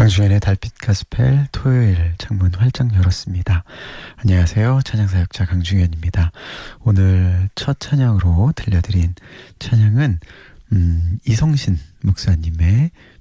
강주연의 달빛 가스펠 토요일 창문 활짝 열었습니다. 안녕하세요. 찬양사역자 강주연입니다. 오늘 첫 찬양으로 들려드린 찬양은 이성신 목사님의